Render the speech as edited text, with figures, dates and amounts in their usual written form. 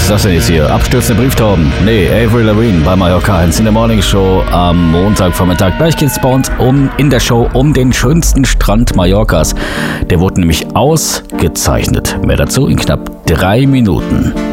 das denn jetzt hier? Abstürzende Brieftauben? Nee, Avril Lavigne bei Mallorca 1 in der Morning Show am Montagvormittag. Gleich geht's bei uns in der Show um den schönsten Strand Mallorcas. Der wurde nämlich ausgezeichnet. Mehr dazu in knapp 3 Minuten.